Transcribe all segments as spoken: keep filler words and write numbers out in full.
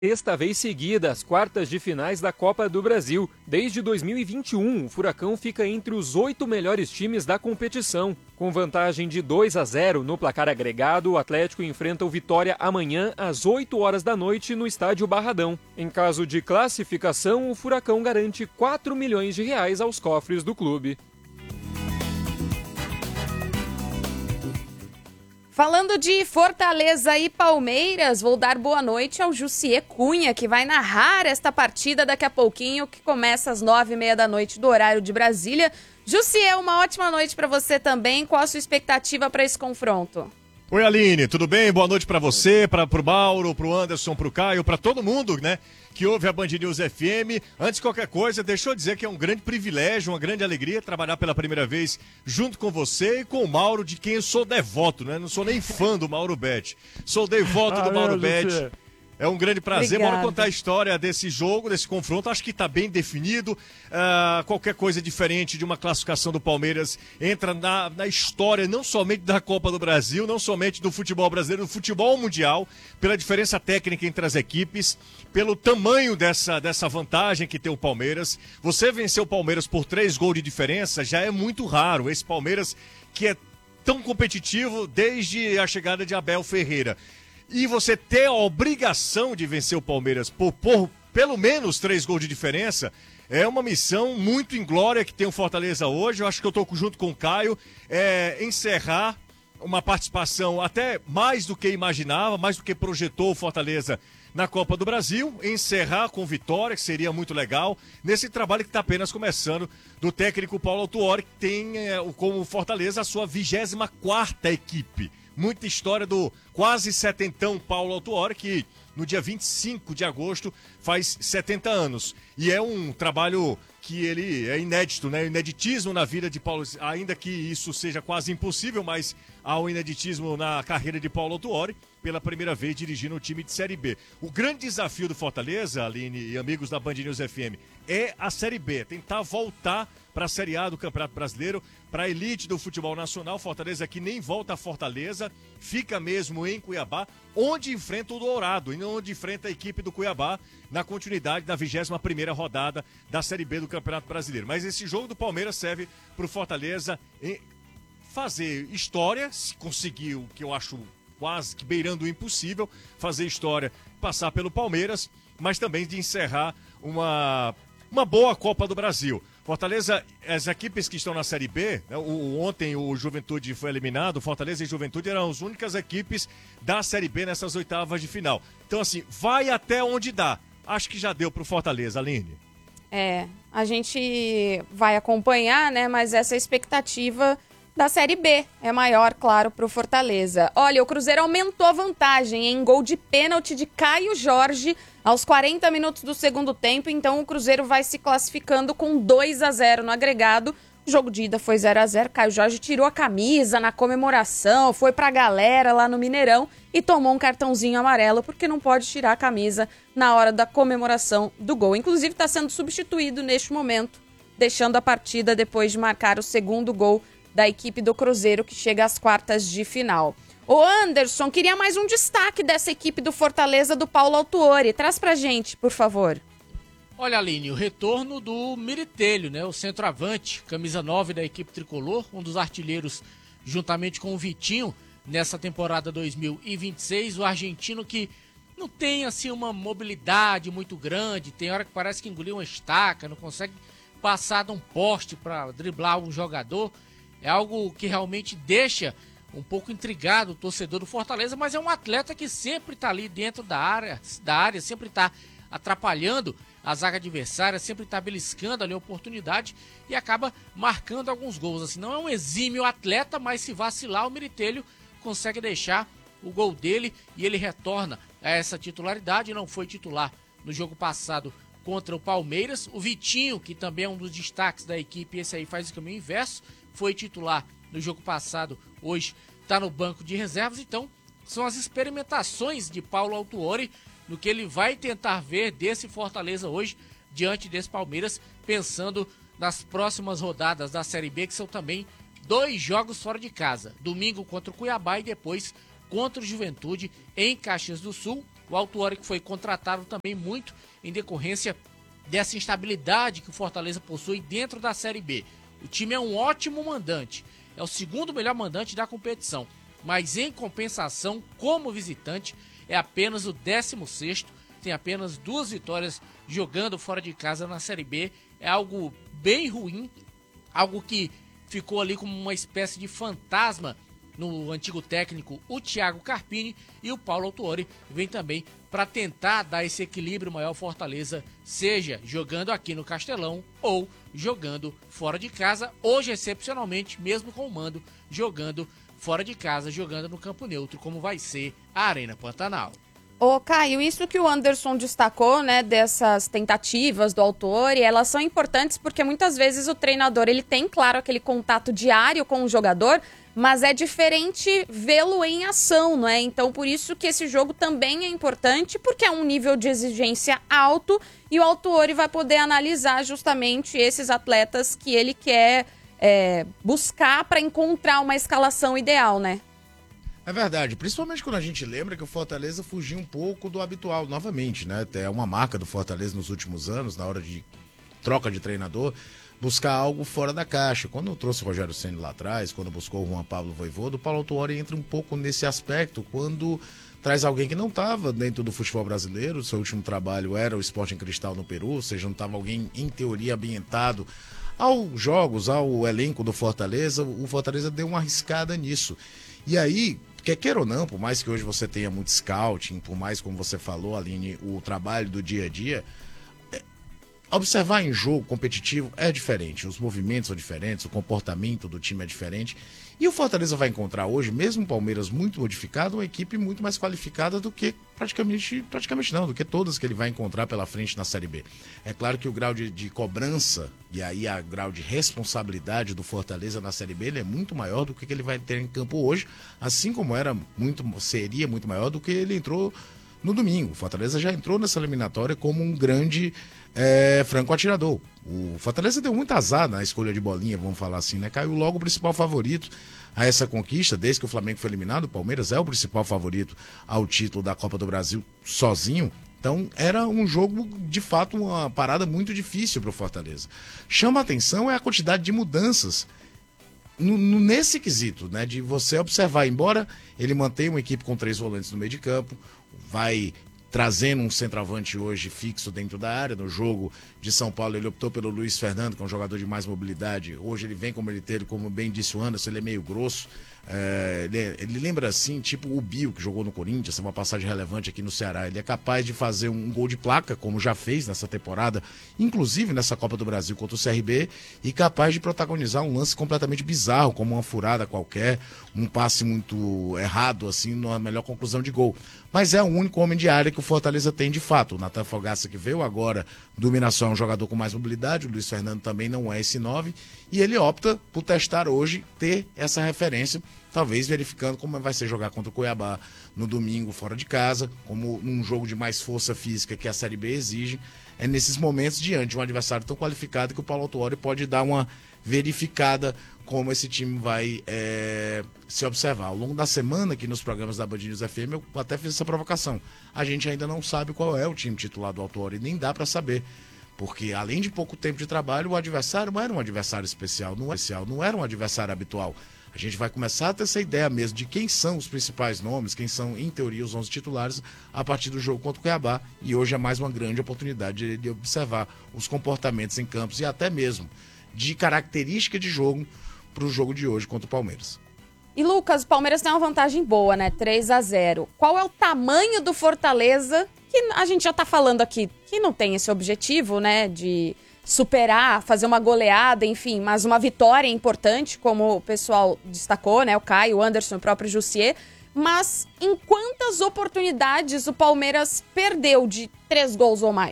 Sexta vez seguida, as quartas de finais da Copa do Brasil. Desde dois mil e vinte e um, o Furacão fica entre os oito melhores times da competição. Com vantagem de dois a zero no placar agregado, o Atlético enfrenta o Vitória amanhã às oito horas da noite no estádio Barradão. Em caso de classificação, o Furacão garante quatro milhões de reais aos cofres do clube. Falando de Fortaleza e Palmeiras, vou dar boa noite ao Jussier Cunha, que vai narrar esta partida daqui a pouquinho, que começa às nove e meia da noite do horário de Brasília. Jussier, uma ótima noite para você também. Qual a sua expectativa para esse confronto? Oi, Aline, tudo bem? Boa noite para você, para pro Mauro, pro Anderson, pro Caio, para todo mundo, né, que ouve a Band News F M. Antes de qualquer coisa, deixa eu dizer que é um grande privilégio, uma grande alegria trabalhar pela primeira vez junto com você e com o Mauro, de quem eu sou devoto, né? Não sou nem fã do Mauro Betti. Sou devoto ah, do Mauro Betti. É um grande prazer. Obrigada. Bora contar a história desse jogo, desse confronto. Acho que está bem definido. Uh, qualquer coisa diferente de uma classificação do Palmeiras entra na, na história, não somente da Copa do Brasil, não somente do futebol brasileiro, do futebol mundial, pela diferença técnica entre as equipes, pelo tamanho dessa, dessa vantagem que tem o Palmeiras. Você vencer o Palmeiras por três gols de diferença já é muito raro. Esse Palmeiras que é tão competitivo desde a chegada de Abel Ferreira. E você ter a obrigação de vencer o Palmeiras por, por pelo menos três gols de diferença é uma missão muito inglória que tem o Fortaleza hoje. Eu acho que eu estou junto com o Caio, é, encerrar uma participação até mais do que imaginava, mais do que projetou o Fortaleza na Copa do Brasil, encerrar com vitória, que seria muito legal, nesse trabalho que está apenas começando do técnico Paulo Autuori, que tem é, como Fortaleza a sua vigésima quarta equipe. Muita história do quase setentão Paulo Autuori, que no dia vinte e cinco de agosto faz setenta anos. E é um trabalho que ele é inédito, né? Ineditismo na vida de Paulo, ainda que isso seja quase impossível, mas há um ineditismo na carreira de Paulo Autuori, pela primeira vez dirigindo o time de Série B. O grande desafio do Fortaleza, Aline e amigos da Band News F M, é a Série B, tentar voltar para a Série A do Campeonato Brasileiro, para a elite do futebol nacional. Fortaleza que nem volta a Fortaleza, fica mesmo em Cuiabá, onde enfrenta o Dourado, e onde enfrenta a equipe do Cuiabá na continuidade da vigésima primeira rodada da Série B do Campeonato Brasileiro. Mas esse jogo do Palmeiras serve para o Fortaleza fazer história, se conseguir o que eu acho quase que beirando o impossível, fazer história, passar pelo Palmeiras, mas também de encerrar uma, uma boa Copa do Brasil. Fortaleza, as equipes que estão na Série B, né, o, ontem o Juventude foi eliminado, Fortaleza e Juventude eram as únicas equipes da Série B nessas oitavas de final. Então, assim, vai até onde dá. Acho que já deu pro Fortaleza, Aline. É, a gente vai acompanhar, né, mas essa expectativa da Série B é maior, claro, pro Fortaleza. Olha, o Cruzeiro aumentou a vantagem em gol de pênalti de Caio Jorge aos quarenta minutos do segundo tempo, então o Cruzeiro vai se classificando com dois a zero no agregado. O jogo de ida foi zero a zero, Caio Jorge tirou a camisa na comemoração, foi pra galera lá no Mineirão e tomou um cartãozinho amarelo, porque não pode tirar a camisa na hora da comemoração do gol. Inclusive está sendo substituído neste momento, deixando a partida depois de marcar o segundo gol da equipe do Cruzeiro, que chega às quartas de final. Ô Anderson, queria mais um destaque dessa equipe do Fortaleza do Paulo Autuori. Traz pra gente, por favor. Olha, Aline, o retorno do Miritelho, né? O centroavante, camisa nove da equipe tricolor, um dos artilheiros juntamente com o Vitinho nessa temporada dois mil e vinte e seis. O argentino que não tem assim uma mobilidade muito grande, tem hora que parece que engoliu uma estaca, não consegue passar de um poste para driblar um jogador. É algo que realmente deixa um pouco intrigado o torcedor do Fortaleza, mas é um atleta que sempre está ali dentro da área, da área, sempre está atrapalhando a zaga adversária, sempre está beliscando ali a oportunidade e acaba marcando alguns gols. Assim, não é um exímio atleta, mas se vacilar, o Miritelho consegue deixar o gol dele e ele retorna a essa titularidade. Não foi titular no jogo passado contra o Palmeiras. O Vitinho, que também é um dos destaques da equipe, esse aí faz o caminho inverso, foi titular no jogo passado, hoje está no banco de reservas. Então são as experimentações de Paulo Autuori no que ele vai tentar ver desse Fortaleza hoje diante desse Palmeiras, pensando nas próximas rodadas da Série B, que são também dois jogos fora de casa, domingo contra o Cuiabá e depois contra o Juventude em Caxias do Sul. O Autuori, que foi contratado também muito em decorrência dessa instabilidade que o Fortaleza possui dentro da Série B. O time é um ótimo mandante, é o segundo melhor mandante da competição, mas em compensação, como visitante, é apenas o décimo sexto, tem apenas duas vitórias jogando fora de casa na Série B. É algo bem ruim, algo que ficou ali como uma espécie de fantasma no antigo técnico, o Thiago Carpini, e o Paulo Autuori vem também para tentar dar esse equilíbrio maior ao Fortaleza, seja jogando aqui no Castelão ou jogando fora de casa, hoje excepcionalmente, mesmo com o mando, jogando fora de casa, jogando no campo neutro, como vai ser a Arena Pantanal. Ô, Caio, isso que o Anderson destacou, né, dessas tentativas do Autuori, elas são importantes porque muitas vezes o treinador, ele tem, claro, aquele contato diário com o jogador, mas é diferente vê-lo em ação, não é? Então, por isso que esse jogo também é importante, porque é um nível de exigência alto e o Autuori vai poder analisar justamente esses atletas que ele quer é, buscar para encontrar uma escalação ideal, né? É verdade, principalmente quando a gente lembra que o Fortaleza fugiu um pouco do habitual, novamente, né? É uma marca do Fortaleza nos últimos anos, na hora de troca de treinador, buscar algo fora da caixa. Quando eu trouxe o Rogério Ceni lá atrás, quando buscou o Juan Pablo Vojvoda, o Paulo Autuori entra um pouco nesse aspecto, quando traz alguém que não estava dentro do futebol brasileiro, seu último trabalho era o Sporting Cristal no Peru, ou seja, não estava alguém, em teoria, ambientado aos jogos, ao elenco do Fortaleza. O Fortaleza deu uma arriscada nisso. E aí, quer queira ou não, por mais que hoje você tenha muito scouting, por mais, como você falou, Aline, o trabalho do dia a dia, é, observar em jogo competitivo é diferente, os movimentos são diferentes, o comportamento do time é diferente, e o Fortaleza vai encontrar hoje, mesmo o Palmeiras muito modificado, uma equipe muito mais qualificada do que praticamente, praticamente não, do que todas que ele vai encontrar pela frente na Série B. É claro que o grau de, de cobrança e aí o grau de responsabilidade do Fortaleza na Série B, ele é muito maior do que ele vai ter em campo hoje, assim como era muito, seria muito maior do que ele entrou no domingo. O Fortaleza já entrou nessa eliminatória como um grande é, franco atirador. O Fortaleza deu muito azar na escolha de bolinha, vamos falar assim, né? Caiu logo o principal favorito a essa conquista, desde que o Flamengo foi eliminado. O Palmeiras é o principal favorito ao título da Copa do Brasil sozinho. Então era um jogo, de fato, uma parada muito difícil para o Fortaleza. Chama a atenção é a quantidade de mudanças no, no, nesse quesito, né? De você observar, embora ele mantenha uma equipe com três volantes no meio de campo, vai trazendo um centroavante hoje fixo dentro da área. No jogo de São Paulo ele optou pelo Luiz Fernando, que é um jogador de mais mobilidade. Hoje ele vem como ele teve, como bem disse o Anderson, ele é meio grosso. É, ele, ele lembra assim, tipo o Bill, que jogou no Corinthians, uma passagem relevante aqui no Ceará. Ele é capaz de fazer um gol de placa, como já fez nessa temporada, inclusive nessa Copa do Brasil contra o C R B, e capaz de protagonizar um lance completamente bizarro, como uma furada qualquer, um passe muito errado, assim, na melhor conclusão de gol. Mas é o único homem de área que o Fortaleza tem de fato. O Nathan Fogaça, que veio agora do Mirassol, é um jogador com mais mobilidade, o Luiz Fernando também não é esse nove, e ele opta por testar hoje, ter essa referência, talvez verificando como vai ser jogar contra o Cuiabá no domingo fora de casa, como num jogo de mais força física que a Série B exige. É nesses momentos, diante de um adversário tão qualificado, que o Paulo Autuori pode dar uma verificada como esse time vai é, se observar. Ao longo da semana, aqui nos programas da Band News F M, eu até fiz essa provocação. A gente ainda não sabe qual é o time titular do Autuori, nem dá para saber. Porque, além de pouco tempo de trabalho, o adversário não era um adversário especial, não, especial, não era um adversário habitual. A gente vai começar a ter essa ideia mesmo de quem são os principais nomes, quem são, em teoria, os onze titulares a partir do jogo contra o Cuiabá. E hoje é mais uma grande oportunidade de, de observar os comportamentos em campos e até mesmo de característica de jogo para o jogo de hoje contra o Palmeiras. E, Lucas, o Palmeiras tem uma vantagem boa, né? três a zero. Qual é o tamanho do Fortaleza, que a gente já tá falando aqui, que não tem esse objetivo, né, de superar, fazer uma goleada, enfim, mas uma vitória importante, como o pessoal destacou, né, o Caio, o Anderson, o próprio Jussier. Mas em quantas oportunidades o Palmeiras perdeu de três gols ou mais?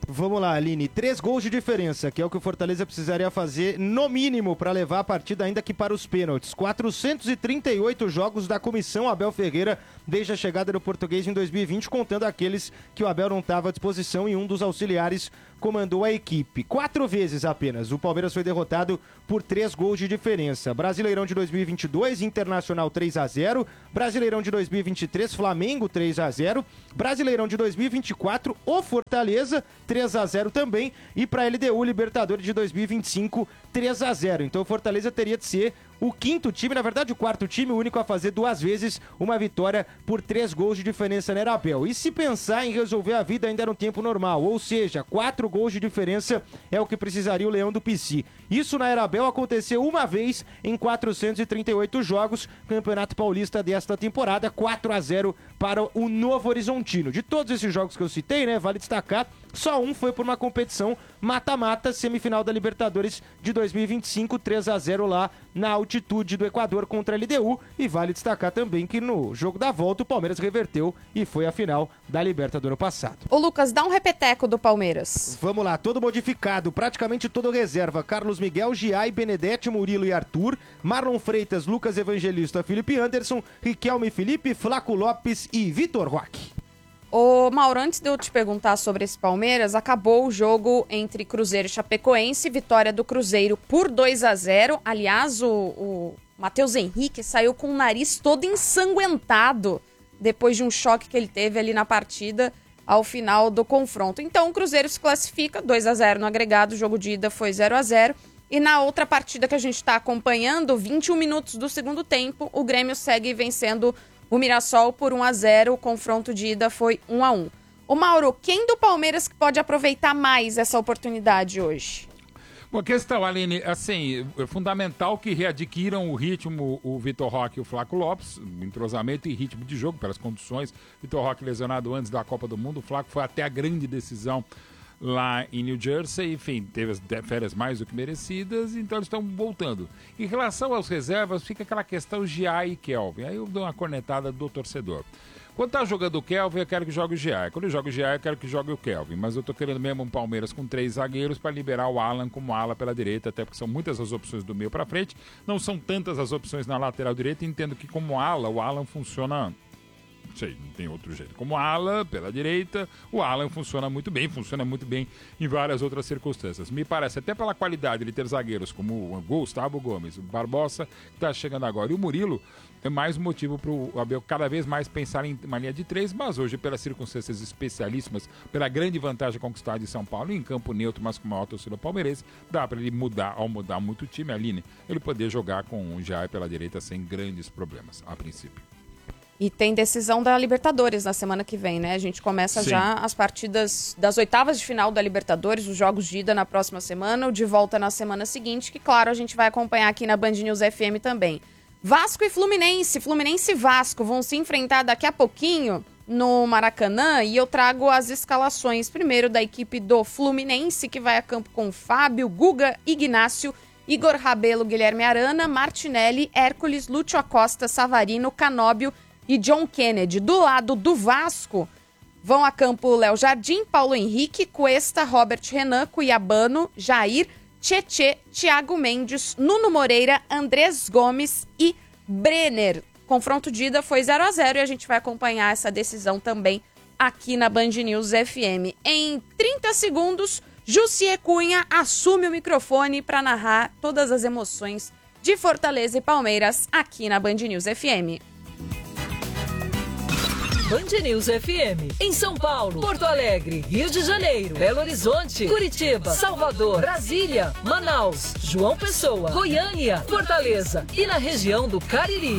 Vamos lá, Aline. Três gols de diferença, que é o que o Fortaleza precisaria fazer, no mínimo, para levar a partida ainda que para os pênaltis. quatrocentos e trinta e oito jogos da comissão Abel Ferreira desde a chegada do português em dois mil e vinte, contando aqueles que o Abel não estava à disposição e um dos auxiliares comandou a equipe. Quatro vezes apenas o Palmeiras foi derrotado por três gols de diferença. Brasileirão de dois mil e vinte e dois, Internacional três a zero. Brasileirão de dois mil e vinte e três, Flamengo três a zero. Brasileirão de dois mil e vinte e quatro, o Fortaleza três a zero também. E para a L D U, Libertadores de dois mil e vinte e cinco, três a zero. Então o Fortaleza teria de ser o quinto time, na verdade o quarto time, o único a fazer duas vezes uma vitória por três gols de diferença na Era Abel. E se pensar em resolver a vida ainda no tempo normal, ou seja, quatro gols de diferença é o que precisaria o Leão do Pici. Isso na Era Abel aconteceu uma vez em quatrocentos e trinta e oito jogos, Campeonato Paulista desta temporada, quatro a zero para o Novo Horizontino. De todos esses jogos que eu citei, né, vale destacar, só um foi por uma competição mata-mata, semifinal da Libertadores de dois mil e vinte e cinco, três a zero lá na altitude do Equador contra a L D U. E vale destacar também que no jogo da volta o Palmeiras reverteu e foi a final da Libertadores do ano passado. Ô Lucas, dá um repeteco do Palmeiras. Vamos lá, todo modificado, praticamente todo reserva. Carlos Miguel, Giai, Benedetti, Murilo e Arthur, Marlon Freitas, Lucas Evangelista, Felipe Anderson, Riquelme Felipe, Flaco Lopes e Vitor Roque. Ô Mauro, antes de eu te perguntar sobre esse Palmeiras, acabou o jogo entre Cruzeiro e Chapecoense, vitória do Cruzeiro por dois a zero. Aliás, o, o Matheus Henrique saiu com o nariz todo ensanguentado depois de um choque que ele teve ali na partida ao final do confronto. Então o Cruzeiro se classifica, dois a zero no agregado, o jogo de ida foi zero a zero. E na outra partida que a gente está acompanhando, vinte e um minutos do segundo tempo, o Grêmio segue vencendo o Mirassol por um a zero, o confronto de ida foi um a um. Ô Mauro, quem do Palmeiras que pode aproveitar mais essa oportunidade hoje? Uma questão, Aline, assim, é fundamental que readquiram o ritmo o Vitor Roque e o Flaco Lopes, entrosamento e ritmo de jogo, pelas condições. Vitor Roque lesionado antes da Copa do Mundo, o Flaco foi até a grande decisão lá em New Jersey, enfim, teve as férias mais do que merecidas, então eles estão voltando. Em relação aos reservas, fica aquela questão Giai e Kelvin, aí eu dou uma cornetada do torcedor. Quando tá jogando o Kelvin, eu quero que jogue o Giai. Quando eu jogo o Giai, eu quero que jogue o Kelvin. Mas eu tô querendo mesmo um Palmeiras com três zagueiros para liberar o Alan como ala pela direita, até porque são muitas as opções do meio para frente, não são tantas as opções na lateral direita, entendo que como ala, o Alan funciona... Não sei, não tem outro jeito. Como ala, pela direita, o Alan funciona muito bem, funciona muito bem em várias outras circunstâncias. Me parece, até pela qualidade de ter zagueiros como o Gustavo Gomes, o Barbosa, que está chegando agora, e o Murilo, é mais motivo para o Abel cada vez mais pensar em uma linha de três, mas hoje, pelas circunstâncias especialíssimas, pela grande vantagem conquistada em São Paulo, em campo neutro, mas com maior torcida palmeirense, dá para ele mudar, ao mudar muito o time, Aline, ele poder jogar com o Jair pela direita sem grandes problemas, a princípio. E tem decisão da Libertadores na semana que vem, né? A gente começa Sim. já as partidas das oitavas de final da Libertadores, os jogos de ida na próxima semana, o de volta na semana seguinte, que, claro, a gente vai acompanhar aqui na Band News F M também. Vasco e Fluminense, Fluminense e Vasco vão se enfrentar daqui a pouquinho no Maracanã e eu trago as escalações, primeiro da equipe do Fluminense, que vai a campo com Fábio, Guga, Ignácio, Igor Rabelo, Guilherme Arana, Martinelli, Hércules, Lúcio Acosta, Savarino, Canóbio e John Kennedy. Do lado do Vasco, vão a campo Léo Jardim, Paulo Henrique, Cuesta, Robert Renan, Cuiabano, Jair, Tietê, Thiago Mendes, Nuno Moreira, Andrés Gomes e Brenner. Confronto de ida foi zero a zero e a gente vai acompanhar essa decisão também aqui na Band News F M. Em trinta segundos, Jussier Cunha assume o microfone para narrar todas as emoções de Fortaleza e Palmeiras aqui na Band News F M. Band News F M. Em São Paulo, Porto Alegre, Rio de Janeiro, Belo Horizonte, Curitiba, Salvador, Brasília, Manaus, João Pessoa, Goiânia, Fortaleza e na região do Cariri.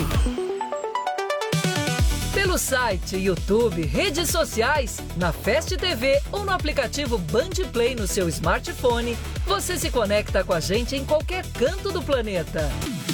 Pelo site, YouTube, redes sociais, na Fast T V ou no aplicativo Band Play no seu smartphone, você se conecta com a gente em qualquer canto do planeta.